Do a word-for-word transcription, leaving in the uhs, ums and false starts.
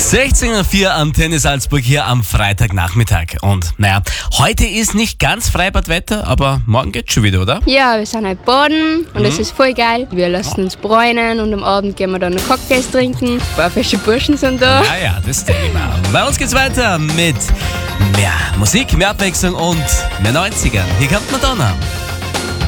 sechzehn Uhr vier Antenne Salzburg hier am Freitagnachmittag. Und naja, heute ist nicht ganz Freibadwetter, aber morgen geht's schon wieder, oder? Ja, wir sind halt baden und es Mhm. ist voll geil. Wir lassen uns bräunen und am Abend gehen wir dann noch Cocktails trinken. Ein paar fesche Burschen sind da. Naja, das denke ich mal. Bei uns geht's weiter mit mehr Musik, mehr Abwechslung und mehr neunzigern. Hier kommt Madonna.